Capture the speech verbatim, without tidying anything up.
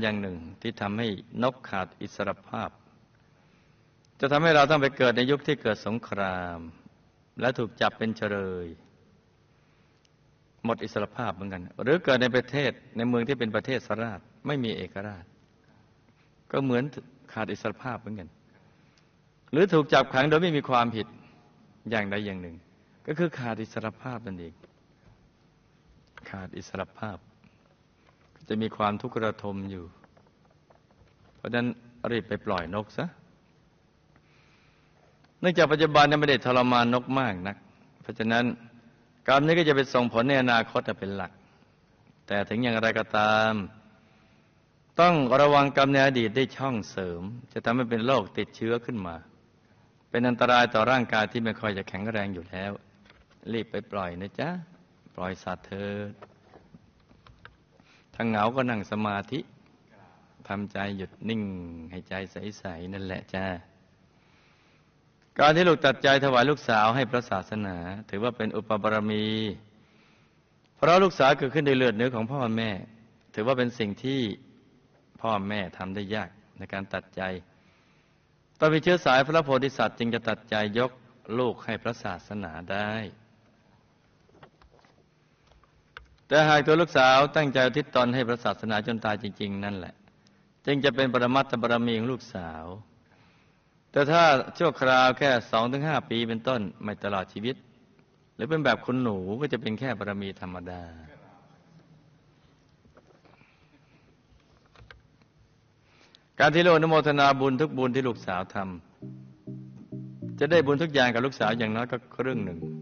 อย่างหนึ่งที่ทำให้นกขาดอิสรภาพจะทำให้เราต้องไปเกิดในยุคที่เกิดสงครามและถูกจับเป็นเฉลยหมดอิสรภาพเหมือนกันหรือเกิดในประเทศในเมืองที่เป็นประเทศสราชไม่มีเอกราชก็เหมือนขาดอิสรภาพเหมือนกันหรือถูกจับขังโดยไม่มีความผิดอย่างใดอย่างหนึ่งก็คือขาดอิสรภาพนั่นเองขาดอิสรภาพจะมีความทุกข์ระทมอยู่เพราะฉะนั้นรีบไปปล่อยนกซะเนื่องจากปัจจุบันเนี่ยไม่ได้ทรมานนกมากนักเพราะฉะนั้นกรรมนี้ก็จะไปส่งผลในอนาคตเป็นหลักแต่ถึงอย่างไรก็ตามต้องระวังกรรมในอดีตได้ช่องเสริมจะทำให้เป็นโรคติดเชื้อขึ้นมาเป็นอันตรายต่อร่างกายที่ไม่ค่อยจะแข็งแรงอยู่แล้วรีบไปปล่อยนะจ๊ะปล่อยสัตว์เถิดถ้าเหงาก็นั่งสมาธิทำใจหยุดนิ่งให้ใจใสๆนั่นแหละจ้าการที่ลูกตัดใจถวายลูกสาวให้พระศาสนาถือว่าเป็นอุปบารมีเพราะลูกสาวเกิดขึ้นในเลือดเนื้อของพ่อแม่ถือว่าเป็นสิ่งที่พ่อแม่ทำได้ยากในการตัดใจต้องมีเชื้อสายพระโพธิสัตว์จึงจะตัดใจยกลูกให้พระศาสนาได้แต่หากตัวลูกสาวตั้งใจอุทิศตนให้พระศาสนาจนตายจริงๆนั่นแหละจึงจะเป็นปรมัตถบารมีของลูกสาวแต่ถ้าชั่วคราวแค่ สองถึงห้า ปีเป็นต้นไม่ตลอดชีวิตหรือเป็นแบบคุณหนูก็จะเป็นแค่บารมีธรรมดาการที่ลูกอนุโมทนาบุญทุกบุญที่ลูกสาวทำจะได้บุญทุกอย่างกับลูกสาวอย่างน้อยก็ครึ่งหนึ่ง